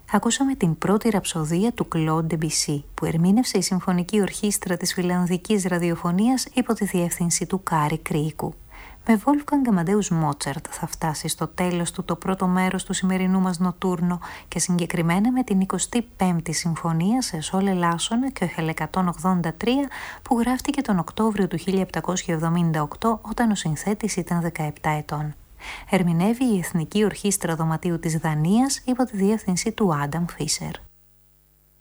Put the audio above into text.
Ακούσαμε την πρώτη ραψοδία του Claude Debussy, που ερμήνευσε η Συμφωνική Ορχήστρα της Φιλανδικής Ραδιοφωνίας υπό τη διεύθυνση του Κάρι Κρίκου. Με Wolfgang Amadeus Mozart θα φτάσει στο τέλος του το πρώτο μέρος του σημερινού μας νοτούρνο και συγκεκριμένα με την 25η Συμφωνία σε Sol Ελάσσονα και Ωχελ 183 που γράφτηκε τον Οκτώβριο του 1778 όταν ο συνθέτης ήταν 17 ετών. Ερμηνεύει η Εθνική Ορχήστρα Δωματίου της Δανίας υπό τη διεύθυνση του Άνταμ Φίσερ.